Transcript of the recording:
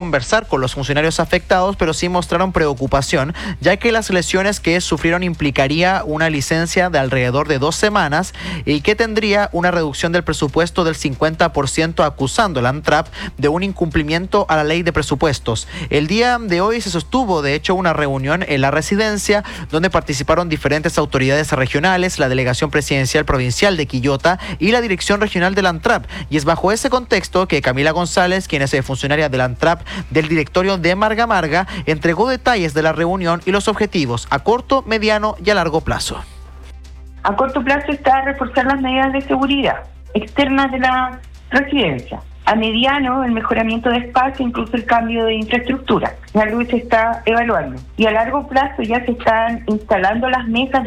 conversar con los funcionarios afectados, pero sí mostraron preocupación, ya que las lesiones que sufrieron implicaría una licencia de alrededor de 2 semanas y que tendría una reducción del presupuesto del 50%, acusando a la ANTRAP de un incumplimiento a la ley de presupuestos. El día de hoy se sostuvo, de hecho, una reunión en la residencia donde participaron diferentes autoridades regionales, la Delegación Presidencial Provincial de Quillota y la Dirección Regional de la ANTRAP. Y es bajo ese contexto que Camila González, quien es funcionaria de la ANTRAP del directorio de Marga Marga, entregó detalles de la reunión y los objetivos a corto, mediano y a largo plazo. A corto plazo está reforzar las medidas de seguridad externas de la residencia. A mediano, el mejoramiento de espacio, incluso el cambio de infraestructura. Es algo que se está evaluando. Y a largo plazo ya se están instalando las mesas de